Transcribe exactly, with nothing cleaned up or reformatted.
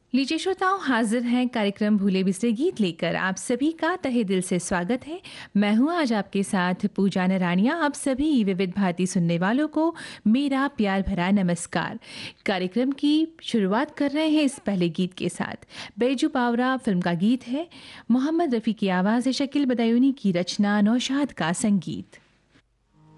लीजिए श्रोताओं, हाजिर हैं कार्यक्रम भूले बिसरे गीत लेकर। आप सभी का तहे दिल से स्वागत है। मैं हूं आज आपके साथ पूजा नरानिया। आप सभी विविध भारती सुनने वालों को मेरा प्यार भरा नमस्कार। कार्यक्रम की शुरुआत कर रहे हैं इस पहले गीत के साथ। बैजू पावरा फिल्म का गीत है। मोहम्मद रफ़ी की आवाज़ है, शकील बदायूनी की रचना, नौशाद का संगीत।